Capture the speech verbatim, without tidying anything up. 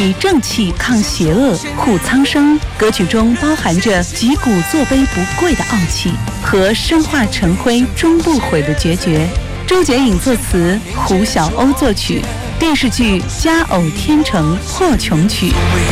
以正气抗邪恶、护苍生。歌曲中包含着击鼓作碑不跪的傲气和生化成灰终不悔的决绝。周杰颖作词，胡小欧作曲。电视剧《佳偶天成破琼曲》。